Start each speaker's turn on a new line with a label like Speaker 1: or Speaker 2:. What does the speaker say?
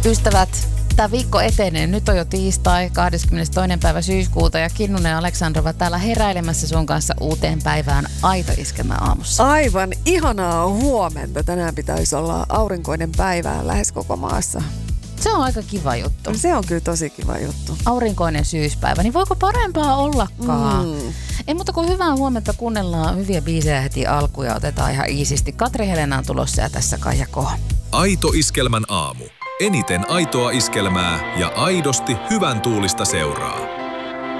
Speaker 1: Ystävät, tämä viikko etenee. Nyt on jo tiistai, 22. päivä syyskuuta ja Kinnunen ja Aleksandrova täällä heräilemässä sun kanssa uuteen päivään Aito Iskelmä aamussa.
Speaker 2: Aivan ihanaa huomenta. Tänään pitäisi olla aurinkoinen päivä lähes koko maassa.
Speaker 1: Se on aika kiva juttu.
Speaker 2: Se on kyllä tosi kiva juttu.
Speaker 1: Aurinkoinen syyspäivä, niin voiko parempaa ollakaan? Ei muuta kuin hyvää huomenta, kuunnellaan hyviä biisejä heti alkuun ja otetaan ihan iisisti. Katri Helena on tulossa ja tässä Kaija K.
Speaker 3: Aito Iskelmän aamu. Eniten aitoa iskelmää ja aidosti hyvän tuulista seuraa.